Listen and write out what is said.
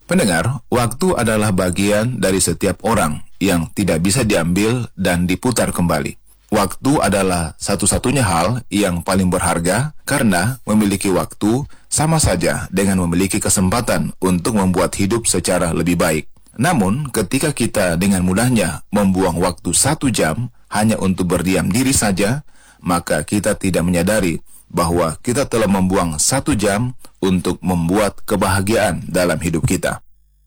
Pendengar, waktu adalah bagian dari setiap orang yang tidak bisa diambil dan diputar kembali. Waktu adalah satu-satunya hal yang paling berharga karena memiliki waktu sama saja dengan memiliki kesempatan untuk membuat hidup secara lebih baik. Namun, ketika kita dengan mudahnya membuang waktu 1 jam hanya untuk berdiam diri saja, maka kita tidak menyadari bahwa kita telah membuang 1 jam untuk membuat kebahagiaan dalam hidup kita.